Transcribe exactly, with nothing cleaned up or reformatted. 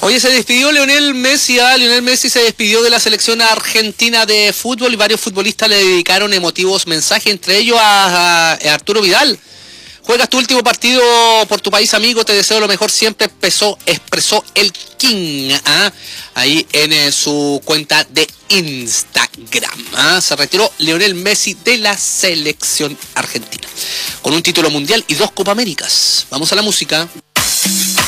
Oye, se despidió Lionel Messi, ah, Lionel Messi se despidió de la selección argentina de fútbol y varios futbolistas le dedicaron emotivos mensajes, entre ellos a, a, a Arturo Vidal. Juegas tu último partido por tu país, amigo, te deseo lo mejor siempre, expresó, expresó el King, ¿ah? ahí en eh, su cuenta de Instagram. ¿ah? Se retiró Lionel Messi de la selección argentina, con un título mundial y dos Copa Américas. Vamos a la música.